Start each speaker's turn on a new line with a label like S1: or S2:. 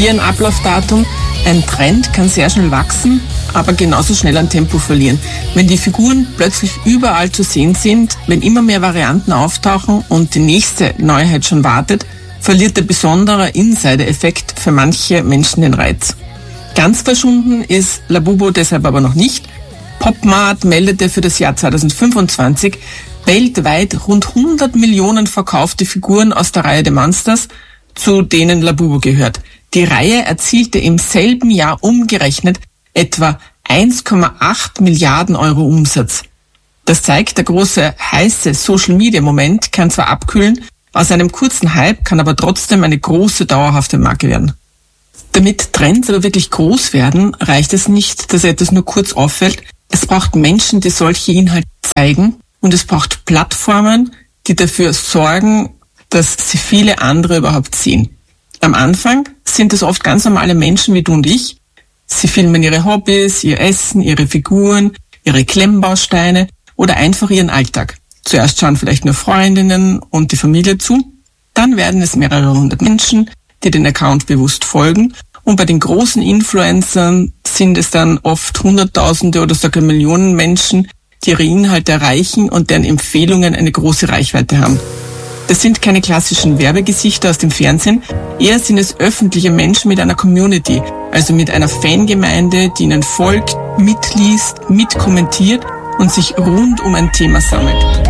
S1: Hier ein Ablaufdatum. Ein Trend kann sehr schnell wachsen, aber genauso schnell an Tempo verlieren. Wenn die Figuren plötzlich überall zu sehen sind, wenn immer mehr Varianten auftauchen und die nächste Neuheit schon wartet, verliert der besondere Insider-Effekt für manche Menschen den Reiz. Ganz verschwunden ist Labubu deshalb aber noch nicht. PopMart meldete für das Jahr 2025 weltweit rund 100 Millionen verkaufte Figuren aus der Reihe der Monsters, zu denen Labubu gehört. Die Reihe erzielte im selben Jahr umgerechnet etwa 1,8 Milliarden Euro Umsatz. Das zeigt, der große heiße Social-Media-Moment kann zwar abkühlen, aus einem kurzen Hype kann aber trotzdem eine große, dauerhafte Marke werden. Damit Trends aber wirklich groß werden, reicht es nicht, dass etwas nur kurz auffällt. Es braucht Menschen, die solche Inhalte zeigen, und es braucht Plattformen, die dafür sorgen, dass sie viele andere überhaupt sehen. Am Anfang sind es oft ganz normale Menschen wie du und ich. Sie filmen ihre Hobbys, ihr Essen, ihre Figuren, ihre Klemmbausteine oder einfach ihren Alltag. Zuerst schauen vielleicht nur Freundinnen und die Familie zu. Dann werden es mehrere hundert Menschen, die den Account bewusst folgen. Und bei den großen Influencern sind es dann oft Hunderttausende oder sogar Millionen Menschen, die ihre Inhalte erreichen und deren Empfehlungen eine große Reichweite haben. Das sind keine klassischen Werbegesichter aus dem Fernsehen, eher sind es öffentliche Menschen mit einer Community, also mit einer Fangemeinde, die ihnen folgt, mitliest, mitkommentiert und sich rund um ein Thema sammelt.